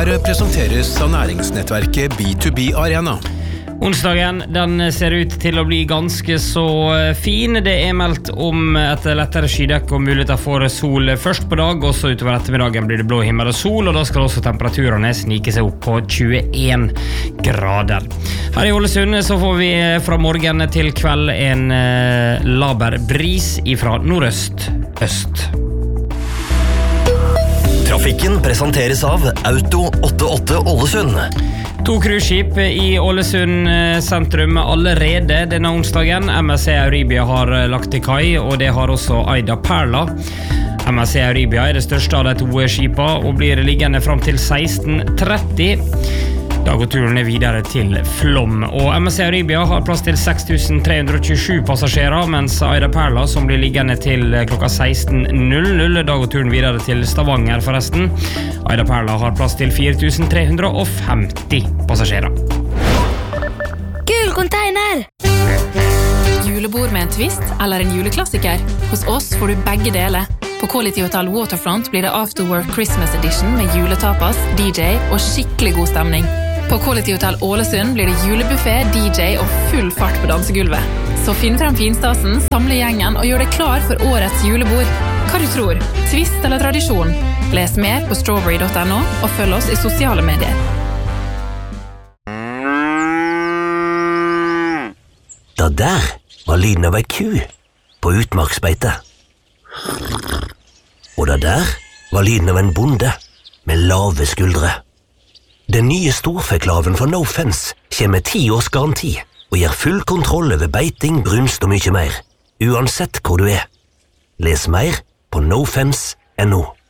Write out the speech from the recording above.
Webinaret presenteres av næringsnettverket B2B Arena. Onsdagen, den ser ut til å bli ganske så fin. Det meldt om et lettere skydekk og muligheter for sol først på dag, og så utover ettermiddagen blir det blå himmel og sol, og da skal også temperaturene snike seg opp på 21 grader. Her i Ålesund så får vi fra morgen til kveld en laber bris fra nordøst-øst. Trafikken presenteres av Auto 88 Ålesund. 2 cruiseskip i Ålesund sentrum allerede denne onsdagen. MSC Euribia har lagt til kai, og det har også Aida Perla. MSC Euribia det største av de 2 skipene og blir liggende frem til 16:30. Da går turen videre til Flåm, og MSC Euribia har plass til 6.327 passasjerer, mens Aida Perla, som blir liggende til klokka 16:00, da går turen videre til Stavanger forresten. Aida Perla har plass til 4.350 passasjerer. Gul container! Julebord med en twist eller en juleklassiker? Hos oss får du begge deler. På Quality Hotel Waterfront blir det Afterwork Christmas Edition med juletapas, DJ og skikkelig god stemning. På Quality Hotel Ålesund blir det julebuffet, DJ og full fart på dansegulvet. Så finn frem finstasen, samle gjengen og gjør deg klar for årets julebord. Hva du tror? Twist eller tradisjon? Les mer på strawberry.no og følg oss i sosiale medier. Da der var lyden av ei ku på utmarksbeite. Og da der var lyden av en bonde med lave skuldre. Den nye storfeklaven fra No Fence kommer med 10 års garanti og gir full kontroll over beiting, brunst og mye mer, uansett hvor du er. Les mer på nofence.no.